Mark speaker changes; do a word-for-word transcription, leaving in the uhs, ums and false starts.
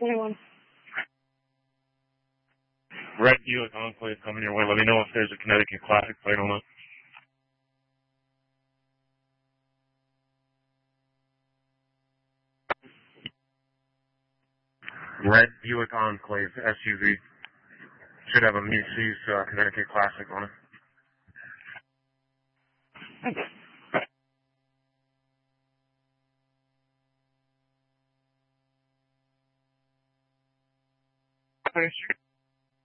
Speaker 1: twenty-one.
Speaker 2: Red Buick Enclave coming your way. Let me know if there's a Connecticut Classic plate on it. Red Buick Enclave S U V. Should have a Macy's uh, Connecticut Classic on it.
Speaker 1: Street.